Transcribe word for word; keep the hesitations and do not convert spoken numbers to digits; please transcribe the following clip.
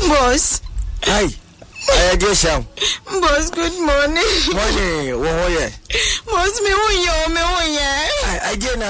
Boss. Hi. I dear Sam. Boss, good morning. Morning. What are you? Boss, me who you me who you? I I did